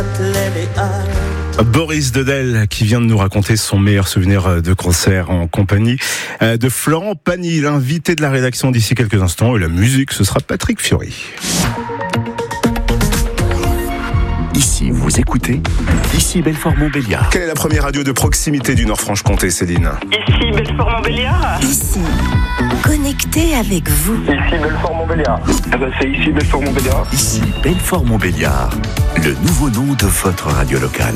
Boris Dedel qui vient de nous raconter son meilleur souvenir de concert en compagnie de Florent Pagny, l'invité de la rédaction d'ici quelques instants. Et la musique, ce sera Patrick Fiori. Ici, vous écoutez Ici Belfort-Montbéliard. Quelle est la première radio de proximité du Nord-Franche-Comté, Céline? Ici Belfort-Montbéliard. Ici, connecté avec vous. Ici Belfort-Montbéliard. C'est ici Belfort-Montbéliard. Ici Belfort-Montbéliard, le nouveau nom de votre radio locale.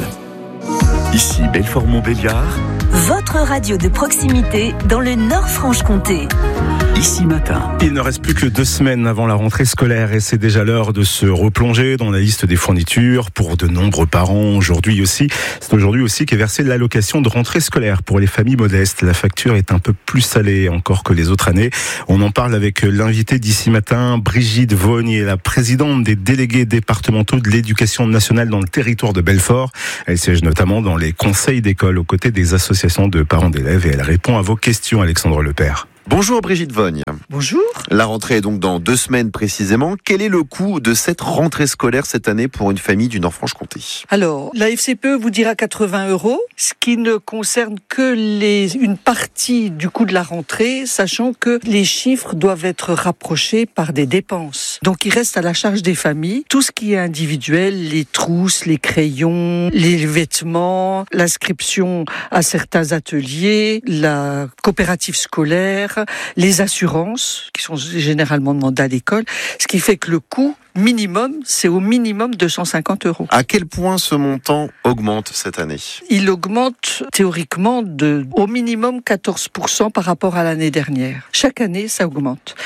Ici Belfort-Montbéliard. Votre radio de proximité dans le Nord-Franche-Comté. Ici matin. Il ne reste plus que 2 semaines avant la rentrée scolaire et c'est déjà l'heure de se replonger dans la liste des fournitures pour de nombreux parents. C'est aujourd'hui aussi qu'est versée l'allocation de rentrée scolaire pour les familles modestes. La facture est un peu plus salée encore que les autres années. On en parle avec l'invité d'ici matin, Brigitte Vogne, la présidente des délégués départementaux de l'éducation nationale dans le territoire de Belfort. Elle siège notamment dans les conseils d'école aux côtés des associations de parents d'élèves et elle répond à vos questions, Alexandre Lepère. Bonjour Brigitte Vogne. Bonjour. La rentrée est donc dans 2 semaines précisément. Quel est le coût de cette rentrée scolaire cette année pour une famille du Nord-Franche-Comté? Alors, la FCPE vous dira 80 €, ce qui ne concerne que une partie du coût de la rentrée, sachant que les chiffres doivent être rapprochés par des dépenses. Donc, il reste à la charge des familles tout ce qui est individuel, les trousses, les crayons, les vêtements, l'inscription à certains ateliers, la coopérative scolaire, les assurances qui sont généralement demandées à l'école, ce qui fait que le coût minimum, c'est au minimum 250 €. À quel point ce montant augmente cette année? Il augmente théoriquement au minimum 14% par rapport à l'année dernière. Chaque année, ça augmente.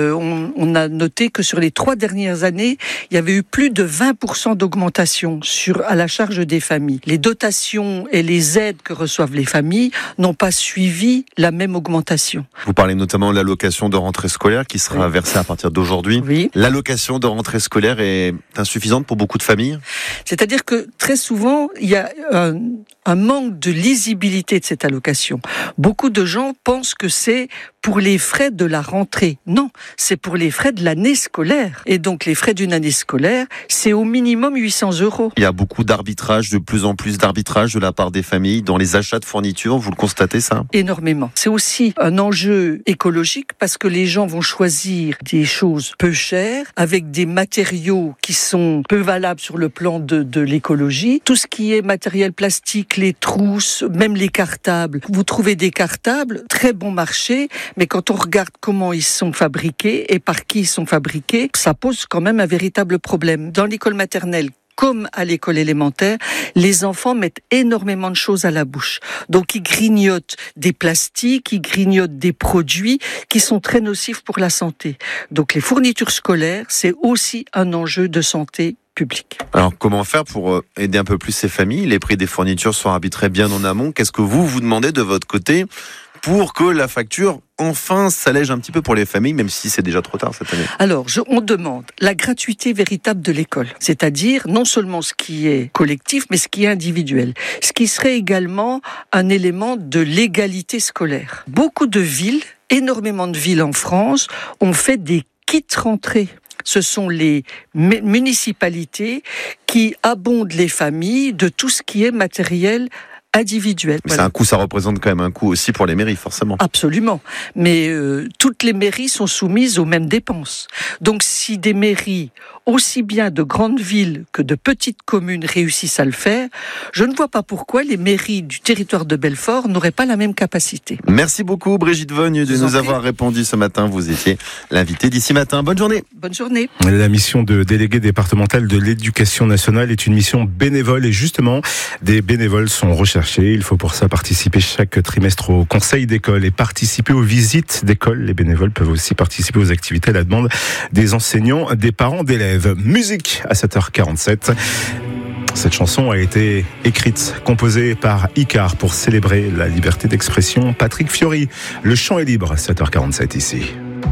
On a noté que sur les 3 dernières années, il y avait eu plus de 20% d'augmentation à la charge des familles. Les dotations et les aides que reçoivent les familles n'ont pas suivi la même augmentation. Vous parlez notamment de l'allocation de rentrée scolaire qui sera versée à partir d'aujourd'hui. Oui. L'allocation de rentrée scolaire est insuffisante pour beaucoup de familles? C'est-à-dire que très souvent, il y a un manque de lisibilité de cette allocation. Beaucoup de gens pensent que c'est pour les frais de la rentrée. Non, c'est pour les frais de l'année scolaire. Et donc les frais d'une année scolaire, c'est au minimum 800 €. Il y a beaucoup d'arbitrage, de plus en plus d'arbitrage de la part des familles dans les achats de fournitures. Vous le constatez, ça? Énormément. C'est aussi un enjeu écologique parce que les gens vont choisir des choses peu chères avec des matériaux qui sont peu valables sur le plan de l'écologie. Tout ce qui est matériel plastique, les trousses, même les cartables. Vous trouvez des cartables, très bon marché, mais quand on regarde comment ils sont fabriqués et par qui ils sont fabriqués, ça pose quand même un véritable problème. Dans l'école maternelle, comme à l'école élémentaire, les enfants mettent énormément de choses à la bouche. Donc ils grignotent des plastiques, ils grignotent des produits qui sont très nocifs pour la santé. Donc les fournitures scolaires, c'est aussi un enjeu de santé publique. Alors comment faire pour aider un peu plus ces familles? Les prix des fournitures sont arbitrés bien en amont. Qu'est-ce que vous demandez de votre côté pour que la facture enfin s'allège un petit peu pour les familles, même si c'est déjà trop tard cette année? Alors, on demande la gratuité véritable de l'école, c'est-à-dire non seulement ce qui est collectif, mais ce qui est individuel, ce qui serait également un élément de l'égalité scolaire. Beaucoup de villes, énormément de villes en France, ont fait des kits rentrées. Ce sont les municipalités qui abondent les familles de tout ce qui est matériel individuel. Mais voilà. Ça représente quand même un coût aussi pour les mairies, forcément. Absolument. Mais toutes les mairies sont soumises aux mêmes dépenses. Donc si des mairies, aussi bien de grandes villes que de petites communes, réussissent à le faire, je ne vois pas pourquoi les mairies du territoire de Belfort n'auraient pas la même capacité. Merci beaucoup Brigitte Vogne de nous avoir répondu ce matin. Vous étiez l'invité d'ici matin. Bonne journée. Bonne journée. La mission de délégué départemental de l'éducation nationale est une mission bénévole et justement, des bénévoles sont recherchés. Il faut pour ça participer chaque trimestre au conseil d'école et participer aux visites d'école. Les bénévoles peuvent aussi participer aux activités à la demande des enseignants, des parents d'élèves. Musique à 7h47. Cette chanson a été écrite, composée par Icar pour célébrer la liberté d'expression. Patrick Fiori, le chant est libre, 7h47 ici.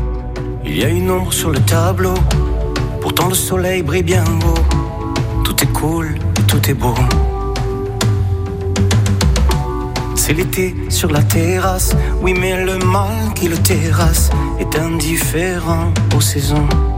Il y a une ombre sur le tableau, pourtant le soleil brille bien haut. Tout est cool, tout est beau. C'est l'été sur la terrasse, oui mais le mal qui le terrasse est indifférent aux saisons.